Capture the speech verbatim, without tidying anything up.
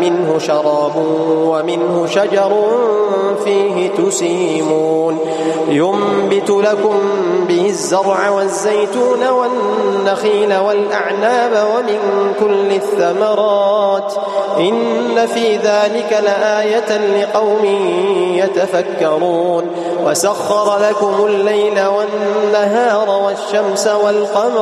منه شراب ومنه شجر فيه تسيمون ينبت لكم به الزرع والزيتون والنخيل والأعناب ومن كل الثمرات إن في ذلك لآية لقوم يتفكرون وسخر لكم الليل والنهار والشمس والقمر